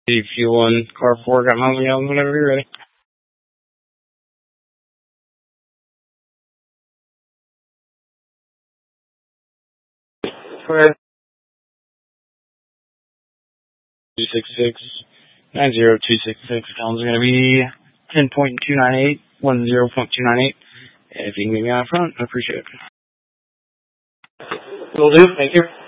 Fuel and car 4 got my yelling whenever you're ready. Go ahead. 266-90266. Pounds going to be 10.298, 10.298. If you can get me out front, I appreciate it. Will do. Thank you.